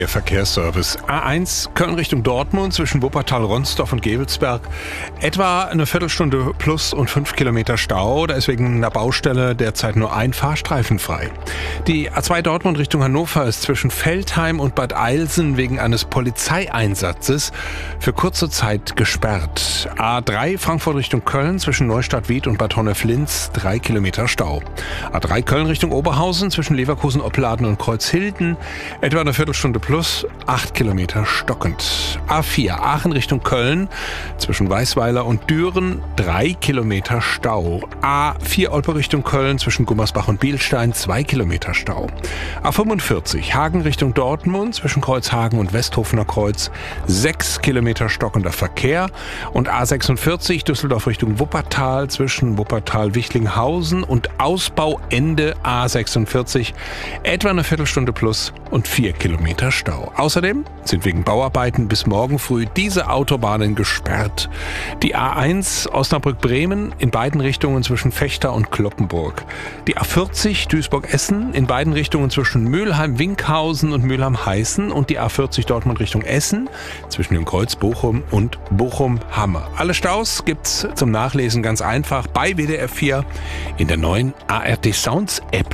Der Verkehrsservice A1 Köln Richtung Dortmund zwischen Wuppertal, Ronsdorf und Gevelsberg. Etwa eine Viertelstunde plus und 5 Kilometer Stau. Da ist wegen einer Baustelle derzeit nur ein Fahrstreifen frei. Die A2 Dortmund Richtung Hannover ist zwischen Veltheim und Bad Eilsen wegen eines Polizeieinsatzes für kurze Zeit gesperrt. A3 Frankfurt Richtung Köln zwischen Neustadt-Wied und Bad Honnef-Linz 3 Kilometer Stau. A3 Köln Richtung Oberhausen zwischen Leverkusen, Opladen und Kreuzhilden etwa eine Viertelstunde plus 8 Kilometer stockend. A4 Aachen Richtung Köln zwischen Weißweiler und Düren 3 Kilometer Stau. A4 Olpe Richtung Köln zwischen Gummersbach und Bielstein 2 Kilometer Stau. A45 Hagen Richtung Dortmund zwischen Kreuzhagen und Westhofener Kreuz 6 Kilometer stockender Verkehr. Und A46 Düsseldorf Richtung Wuppertal zwischen Wuppertal-Wichlinghausen und Ausbauende A46 etwa eine Viertelstunde plus und 4 Kilometer Stau. Außerdem sind wegen Bauarbeiten bis morgen früh diese Autobahnen gesperrt. Die A1 Osnabrück-Bremen in beiden Richtungen zwischen Vechta und Cloppenburg. Die A40 Duisburg-Essen in beiden Richtungen zwischen Mülheim-Winkhausen und Mülheim-Heißen und die A40 Dortmund Richtung Essen zwischen dem Kreuz Bochum und Bochum-Hamme. Alle Staus gibt's zum Nachlesen ganz einfach bei WDR 4 in der neuen ARD Sounds App.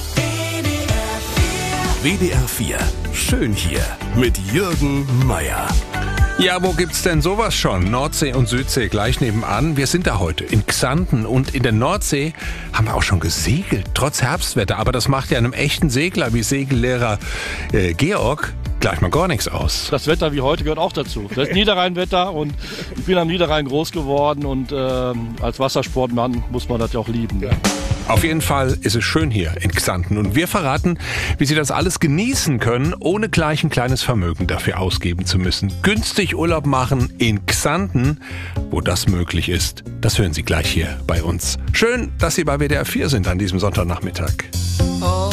WDR 4. Schön hier mit Jürgen Meier. Ja, wo gibt's denn sowas schon? Nordsee und Südsee gleich nebenan. Wir sind da heute in Xanten und in der Nordsee haben wir auch schon gesegelt, trotz Herbstwetter. Aber das macht ja einem echten Segler wie Segellehrer Georg gleich mal gar nichts aus. Das Wetter wie heute gehört auch dazu. Das ist Niederrheinwetter und ich bin am Niederrhein groß geworden und als Wassersportmann muss man das ja auch lieben. Ja. Auf jeden Fall ist es schön hier in Xanten und wir verraten, wie Sie das alles genießen können, ohne gleich ein kleines Vermögen dafür ausgeben zu müssen. Günstig Urlaub machen in Xanten, wo das möglich ist. Das hören Sie gleich hier bei uns. Schön, dass Sie bei WDR 4 sind an diesem Sonntagnachmittag. Oh.